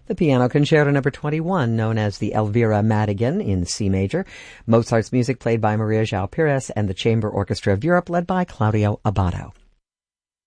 The Piano Concerto Number 21, known as the Elvira Madigan in C major. Mozart's music played by Maria João Pires and the Chamber Orchestra of Europe, led by Claudio Abbado.